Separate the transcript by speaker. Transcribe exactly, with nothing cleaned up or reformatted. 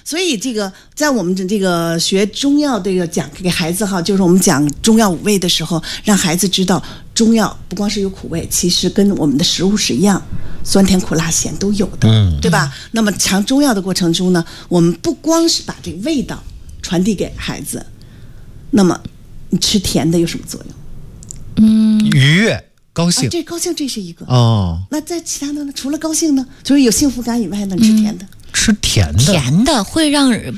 Speaker 1: 所以这个在我们的这个学中药这个讲给孩子哈，就是我们讲中药五味的时候，让孩子知道中药不光是有苦味，其实跟我们的食物是一样，酸甜苦辣咸都有的，嗯，对吧？那么讲中药的过程中呢，我们不光是把这个味道传递给孩子，那么你吃甜的有什么作用？
Speaker 2: 嗯，愉悦。高兴、
Speaker 1: 啊，这高兴这是一个
Speaker 2: 哦。
Speaker 1: 那在其他的呢？除了高兴呢，就是有幸福感以外呢，吃甜的，
Speaker 2: 嗯、吃甜的，
Speaker 3: 甜的会让